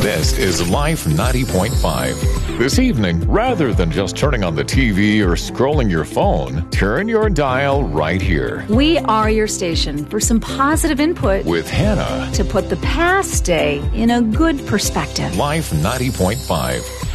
This is Life 90.5. This evening, rather than just turning on the TV or scrolling your phone, turn your dial right here. We are your station for some positive input With Hannah, to put the past day in a good perspective. Life 90.5.